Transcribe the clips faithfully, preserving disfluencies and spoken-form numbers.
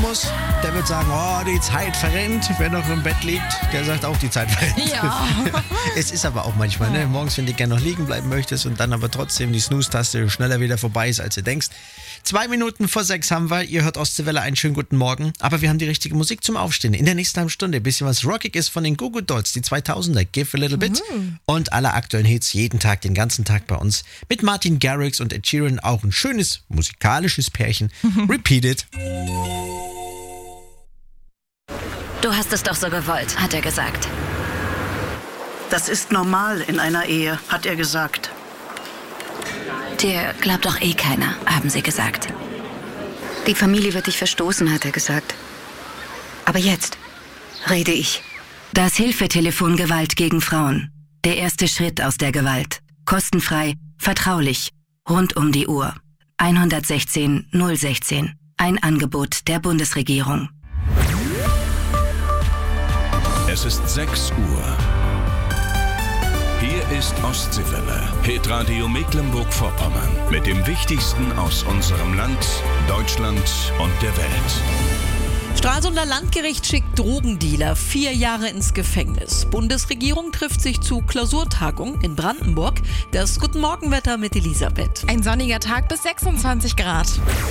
muss, der wird sagen, oh, die Zeit verrennt. Wer noch im Bett liegt, der sagt auch, die Zeit verrennt. Ja. Es ist aber auch manchmal, ne? Morgens, wenn du gerne noch liegen bleiben möchtest und dann aber trotzdem die Snooze-Taste schneller wieder vorbei ist, als du denkst. Zwei Minuten vor sechs haben wir. Ihr hört Ostseewelle, einen schönen guten Morgen. Aber wir haben die richtige Musik zum Aufstehen. In der nächsten halben Stunde ein bisschen was rockig ist von den Goo Goo Dolls, die zweitausender, Give a Little Bit. Mhm. Und alle aktuellen Hits jeden Tag, den ganzen Tag bei uns. Mit Martin Garrix und Ed Sheeran auch ein schönes musikalisches Pärchen. Repeat it. Du hast es doch so gewollt, hat er gesagt. Das ist normal in einer Ehe, hat er gesagt. Dir glaubt doch eh keiner, haben sie gesagt. Die Familie wird dich verstoßen, hat er gesagt. Aber jetzt rede ich. Das Hilfetelefon Gewalt gegen Frauen. Der erste Schritt aus der Gewalt. Kostenfrei, vertraulich, rund um die Uhr. eins eins sechs null eins sechs. Ein Angebot der Bundesregierung. Es ist sechs Uhr. Hier ist Ostseewelle, Hitradio Mecklenburg-Vorpommern. Mit dem Wichtigsten aus unserem Land, Deutschland und der Welt. Stralsunder Landgericht schickt Drogendealer vier Jahre ins Gefängnis. Bundesregierung trifft sich zu Klausurtagung in Brandenburg. Das Guten Morgenwetter mit Elisabeth. Ein sonniger Tag bis sechsundzwanzig Grad.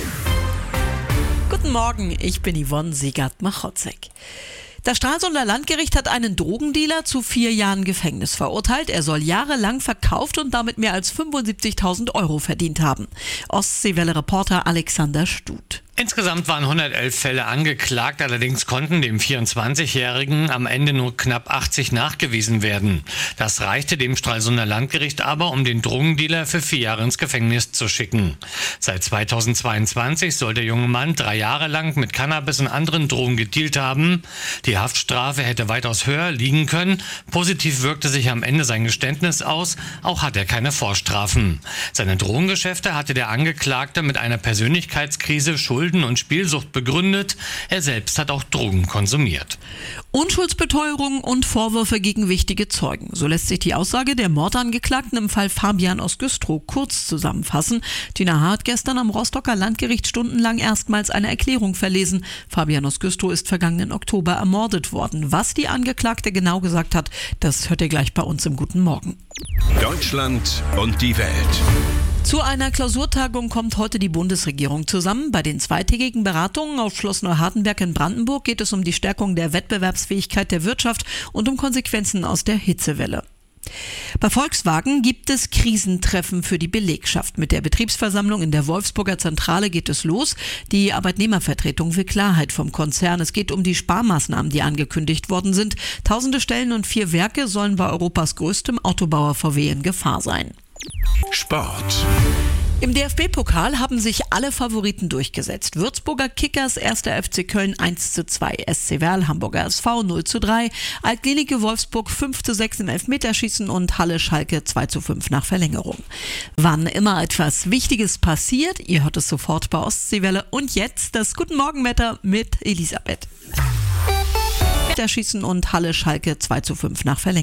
Guten Morgen, ich bin Yvonne Siegert-Machotzek. Das Stralsunder Landgericht hat einen Drogendealer zu vier Jahren Gefängnis verurteilt. Er soll jahrelang verkauft und damit mehr als fünfundsiebzigtausend Euro verdient haben. Ostseewelle-Reporter Alexander Stut. Insgesamt waren hundertelf Fälle angeklagt, allerdings konnten dem vierundzwanzigjährigen am Ende nur knapp achtzig nachgewiesen werden. Das reichte dem Stralsunder Landgericht aber, um den Drogendealer für vier Jahre ins Gefängnis zu schicken. Seit zweitausendzweiundzwanzig soll der junge Mann drei Jahre lang mit Cannabis und anderen Drogen gedealt haben. Die Haftstrafe hätte weitaus höher liegen können. Positiv wirkte sich am Ende sein Geständnis aus, auch hat er keine Vorstrafen. Seine Drogengeschäfte hatte der Angeklagte mit einer Persönlichkeitskrise, Schuld und Spielsucht begründet. Er selbst hat auch Drogen konsumiert. Unschuldsbeteuerung und Vorwürfe gegen wichtige Zeugen. So lässt sich die Aussage der Mordangeklagten im Fall Fabian aus Güstrow kurz zusammenfassen. Tina H. hat gestern am Rostocker Landgericht stundenlang erstmals eine Erklärung verlesen. Fabian aus Güstrow ist vergangenen Oktober ermordet worden. Was die Angeklagte genau gesagt hat, das hört ihr gleich bei uns im Guten Morgen. Deutschland und die Welt. Zu einer Klausurtagung kommt heute die Bundesregierung zusammen. Bei den zweitägigen Beratungen auf Schloss Neuhardenberg in Brandenburg geht es um die Stärkung der Wettbewerbsfähigkeit der Wirtschaft und um Konsequenzen aus der Hitzewelle. Bei Volkswagen gibt es Krisentreffen für die Belegschaft. Mit der Betriebsversammlung in der Wolfsburger Zentrale geht es los. Die Arbeitnehmervertretung will Klarheit vom Konzern. Es geht um die Sparmaßnahmen, die angekündigt worden sind. Tausende Stellen und vier Werke sollen bei Europas größtem Autobauer V W in Gefahr sein. Sport. Im D F B-Pokal haben sich alle Favoriten durchgesetzt. Würzburger Kickers, erster F C Köln eins zu zwei, S C Werl, Hamburger S V null zu drei, Altklinike Wolfsburg fünf zu sechs im Elfmeterschießen und Halle Schalke zwei zu fünf nach Verlängerung. Wann immer etwas Wichtiges passiert, ihr hört es sofort bei Ostseewelle. Und jetzt das Guten Morgenwetter mit Elisabeth. Elfmeterschießen und Halle Schalke zwei zu fünf nach Verlängerung.